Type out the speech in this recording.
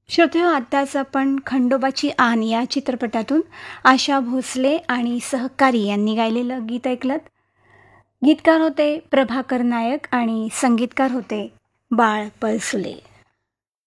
श्रोतेहो, आत्ताच आपण खंडोबाची आन या चित्रपटातून आशा भोसले आणि सहकारी यांनी गायलेलं गीत ऐकलत. गीतकार होते प्रभाकर नायक आणि संगीतकार होते बाळ पळसुले.